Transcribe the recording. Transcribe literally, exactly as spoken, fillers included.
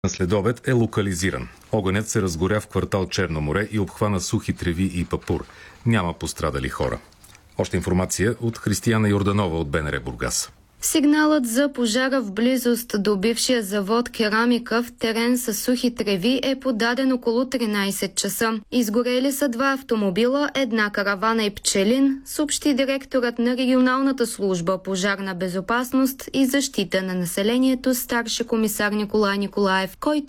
На следобед е локализиран. Огънят се разгоря в квартал Черно море и обхвана Сухи треви и Папур. Няма пострадали хора. Още информация от Християна Йорданова от БНР Бургас. Сигналът за пожара в близост до бившия завод керамика в терен с сухи треви е подаден около тринайсет часа. Изгорели са два автомобила, една каравана и пчелин, съобщи директорът на регионалната служба пожарна безопасност и защита на населението старши комисар Николай Николаев, който